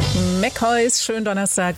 McCoys, schönen Donnerstag,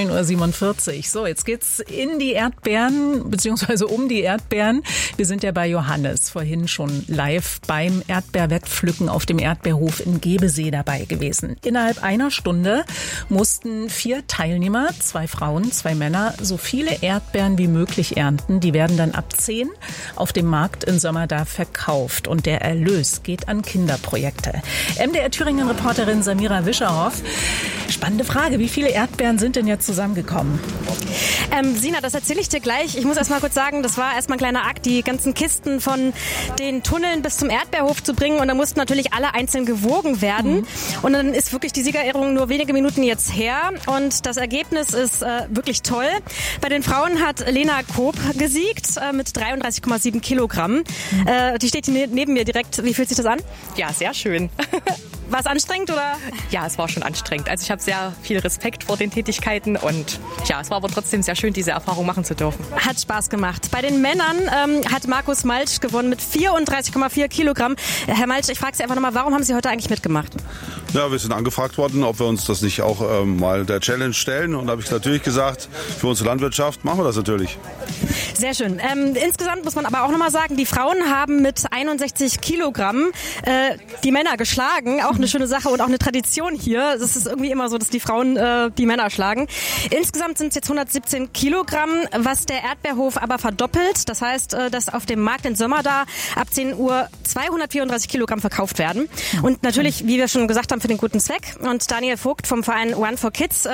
9.47 Uhr. So, jetzt geht's in die Erdbeeren, beziehungsweise um die Erdbeeren. Wir sind ja bei Johannes, vorhin schon live beim Erdbeerwettpflücken auf dem Erdbeerhof in Gebesee dabei gewesen. Innerhalb einer Stunde mussten 4 Teilnehmer, 2 Frauen, 2 Männer, so viele Erdbeeren wie möglich ernten. Die werden dann ab 10 auf dem Markt in Sömmerda verkauft. Und der Erlös geht an Kinderprojekte. MDR Thüringen-Reporterin Samira Wischerhoff. Spannende Frage. Wie viele Erdbeeren sind denn jetzt zusammengekommen? Sina, das erzähle ich dir gleich. Ich muss erst mal kurz sagen, das war erstmal ein kleiner Akt, die ganzen Kisten von den Tunneln bis zum Erdbeerhof zu bringen. Und da mussten natürlich alle einzeln gewogen werden. Und dann ist wirklich die Siegerehrung nur wenige Minuten jetzt her. Und das Ergebnis ist wirklich toll. Bei den Frauen hat Lena Koop gesiegt mit 33,7 Kilogramm. Die steht hier neben mir direkt. Wie fühlt sich das an? Ja, sehr schön. War es anstrengend oder? Ja, es war schon anstrengend. Also ich habe sehr viel Respekt vor den Tätigkeiten und ja, es war aber trotzdem sehr schön, diese Erfahrung machen zu dürfen. Hat Spaß gemacht. Bei den Männern hat Markus Maltsch gewonnen mit 34,4 Kilogramm. Herr Maltsch, ich frage Sie einfach nochmal, warum haben Sie heute eigentlich mitgemacht? Ja, wir sind angefragt worden, ob wir uns das nicht auch mal der Challenge stellen. Und da habe ich natürlich gesagt, für unsere Landwirtschaft machen wir das natürlich. Sehr schön. Insgesamt muss man aber auch nochmal sagen, die Frauen haben mit 61 Kilogramm die Männer geschlagen. Auch eine schöne Sache und auch eine Tradition hier. Es ist irgendwie immer so, dass die Frauen die Männer schlagen. Insgesamt sind es jetzt 117 Kilogramm, was der Erdbeerhof aber verdoppelt. Das heißt, dass auf dem Markt in Sömmerda ab 10 Uhr 234 Kilogramm verkauft werden. Und natürlich, wie wir schon gesagt haben, für den guten Zweck. Und Daniel Vogt vom Verein One for Kids.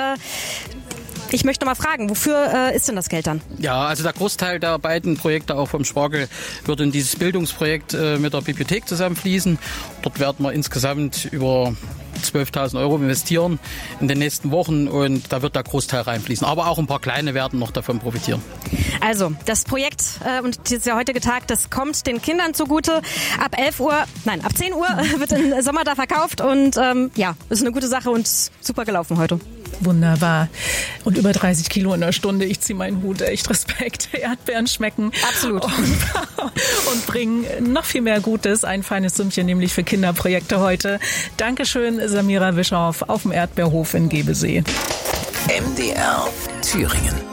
Ich möchte noch mal fragen, wofür ist denn das Geld dann? Ja, also der Großteil der beiden Projekte, auch vom Spargel, wird in dieses Bildungsprojekt mit der Bibliothek zusammenfließen. Dort werden wir insgesamt über 12.000 € investieren in den nächsten Wochen und da wird der Großteil reinfließen. Aber auch ein paar kleine werden noch davon profitieren. Also, das Projekt und der heutige Tag, das kommt den Kindern zugute. Ab 10 Uhr wird in Sömmerda verkauft und ja, ist eine gute Sache und super gelaufen heute. Wunderbar. Und über 30 Kilo in der Stunde. Ich ziehe meinen Hut. Echt Respekt. Erdbeeren schmecken. Absolut. Und bringen noch viel mehr Gutes. Ein feines Sümmchen, nämlich für Kinderprojekte heute. Dankeschön, Samira Wischerhoff auf dem Erdbeerhof in Gebesee. MDR Thüringen.